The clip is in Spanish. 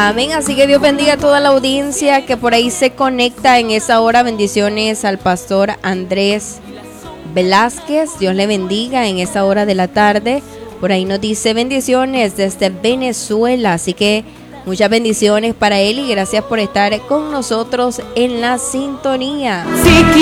Amén. Así que Dios bendiga a toda la audiencia que por ahí se conecta en esa hora. Bendiciones al pastor Andrés Velázquez. Dios le bendiga en esa hora de la tarde. Por ahí nos dice bendiciones desde Venezuela. Así que muchas bendiciones para él y gracias por estar con nosotros en la sintonía.